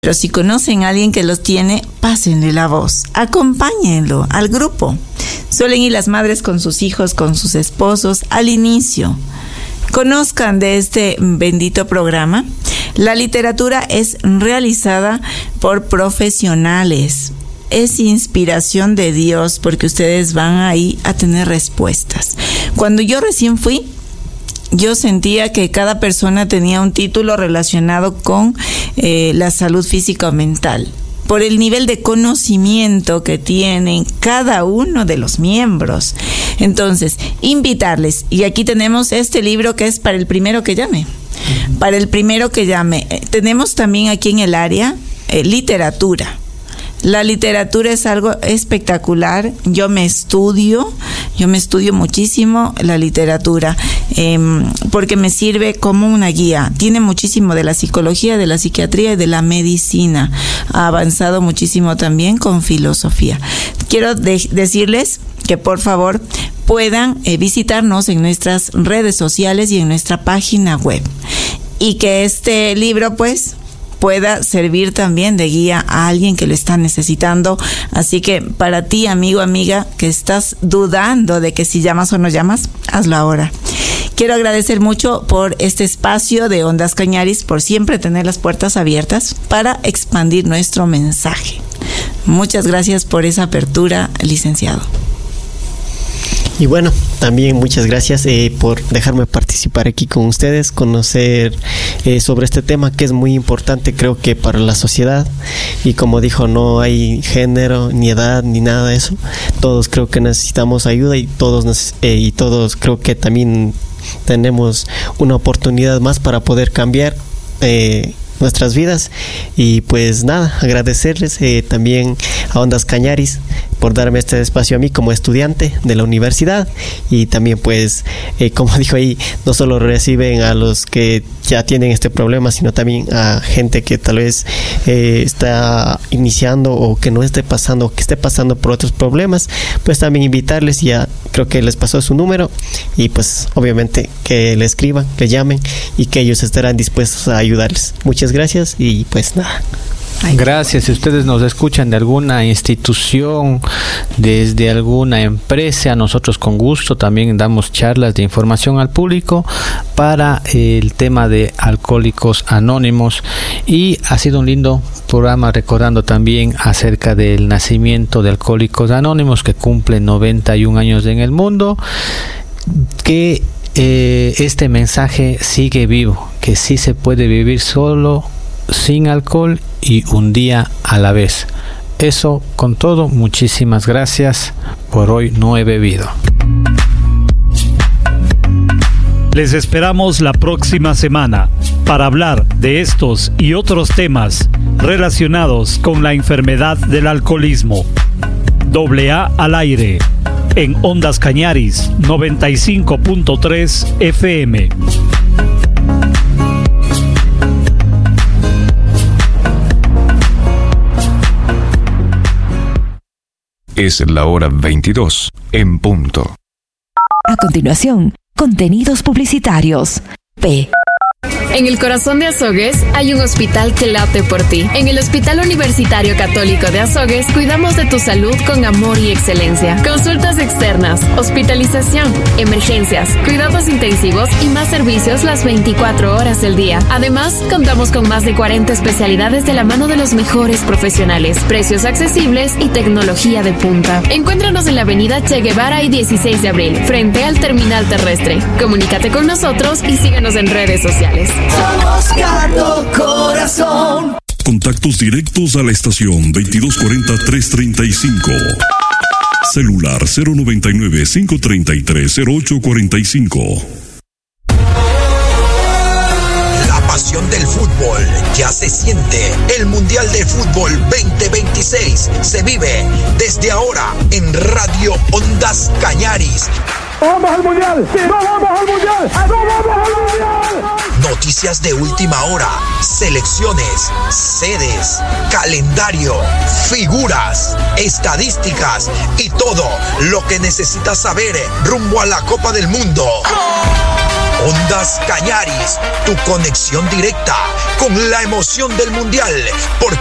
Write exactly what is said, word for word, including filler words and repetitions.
Pero si conocen a alguien que los tiene, pásenle la voz, acompáñenlo al grupo. Suelen ir las madres con sus hijos, con sus esposos al inicio. Conozcan de este bendito programa. La literatura es realizada por profesionales. Es inspiración de Dios porque ustedes van ahí a tener respuestas. Cuando yo recién fui, yo sentía que cada persona tenía un título relacionado con eh, la salud física o mental, por el nivel de conocimiento que tienen cada uno de los miembros. Entonces, invitarles, y aquí tenemos este libro que es para el primero que llame, para el primero que llame. Eh, tenemos también aquí en el área eh, literatura. La literatura es algo espectacular. Yo me estudio, yo me estudio muchísimo la literatura, eh, porque me sirve como una guía. Tiene muchísimo de la psicología, de la psiquiatría y de la medicina. Ha avanzado muchísimo también con filosofía. Quiero de- decirles que por favor puedan eh, visitarnos en nuestras redes sociales y en nuestra página web. Y que este libro, pues, pueda servir también de guía a alguien que lo está necesitando. Así que para ti, amigo, amiga, que estás dudando de que si llamas o no llamas, hazlo ahora. Quiero agradecer mucho por este espacio de Ondas Cañaris, por siempre tener las puertas abiertas para expandir nuestro mensaje. Muchas gracias por esa apertura, licenciado. Y bueno, también muchas gracias eh, por dejarme participar aquí con ustedes, conocer eh, sobre este tema que es muy importante, creo que para la sociedad. Y como dijo, no hay género, ni edad, ni nada de eso. Todos creo que necesitamos ayuda y todos, eh, y todos creo que también tenemos una oportunidad más para poder cambiar eh, nuestras vidas. Y pues nada, agradecerles eh, también a Ondas Cañaris por darme este espacio a mí como estudiante de la universidad. Y también pues eh, como dijo ahí, no solo reciben a los que ya tienen este problema, sino también a gente que tal vez eh, está iniciando o que no esté pasando, o que esté pasando por otros problemas. Pues también invitarles, ya creo que les pasó su número, y pues obviamente que le escriban, que llamen, y que ellos estarán dispuestos a ayudarles. Muchas gracias y pues nada. Gracias. Si ustedes nos escuchan de alguna institución, desde alguna empresa, nosotros con gusto también damos charlas de información al público para el tema de Alcohólicos Anónimos. Y ha sido un lindo programa recordando también acerca del nacimiento de Alcohólicos Anónimos, que cumple noventa y un años en el mundo, que eh, este mensaje sigue vivo, que sí se puede vivir solo, sin alcohol y un día a la vez. Eso con todo, muchísimas gracias. Por hoy no he bebido. Les esperamos la próxima semana para hablar de estos y otros temas relacionados con la enfermedad del alcoholismo. Doble A al aire en Ondas Cañaris noventa y cinco punto tres F M. Es la hora veintidós, en punto. A continuación, contenidos publicitarios. P. En el corazón de Azogues hay un hospital que late por ti. En el Hospital Universitario Católico de Azogues cuidamos de tu salud con amor y excelencia. Consultas externas, hospitalización, emergencias, cuidados intensivos y más servicios las veinticuatro horas del día. Además, contamos con más de cuarenta especialidades de la mano de los mejores profesionales, precios accesibles y tecnología de punta. Encuéntranos en la avenida Che Guevara y dieciséis de abril, frente al terminal terrestre. Comunícate con nosotros y síguenos en redes sociales. Somos Cardo Corazón. Contactos directos a la estación veintidós cuarenta, trescientos treinta y cinco. Celular cero noventa y nueve, cinco treinta y tres, cero ocho cuarenta y cinco. La pasión del fútbol ya se siente. El Mundial de Fútbol veinte veintiséis se vive desde ahora en Radio Ondas Cañaris. ¡Vamos al Mundial! ¡No vamos al Mundial! ¡No vamos al Mundial! Noticias de última hora, selecciones, sedes, calendario, figuras, estadísticas y todo lo que necesitas saber rumbo a la Copa del Mundo. Ondas Cañaris, tu conexión directa con la emoción del Mundial, porque